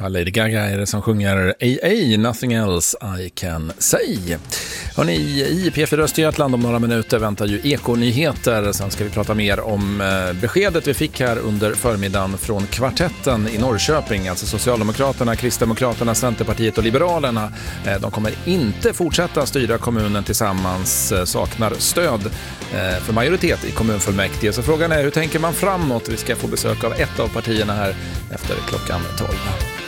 Lady Gaga är det som sjunger AA, Nothing Else I Can Say. Hörrni, i P4 Östergötland om några minuter väntar ju Ekonyheter. Sen ska vi prata mer om beskedet vi fick här under förmiddagen från kvartetten i Norrköping. Alltså Socialdemokraterna, Kristdemokraterna, Centerpartiet och Liberalerna. De kommer inte fortsätta styra kommunen tillsammans, saknar stöd för majoritet i kommunfullmäktige. Så frågan är, hur tänker man framåt? Vi ska få besök av ett av partierna här efter klockan 12.